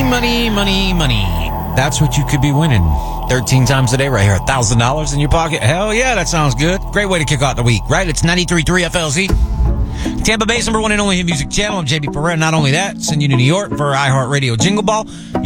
money, money, money. That's what you could be winning 13 times a day right here. $1,000 in your pocket. Hell yeah, that sounds good. Great way to kick out the week, right? It's 93.3 FLZ. Tampa Bay's number one and only hit music channel. I'm JB Pereira. Not only that, send you to New York for iHeartRadio Jingle Ball.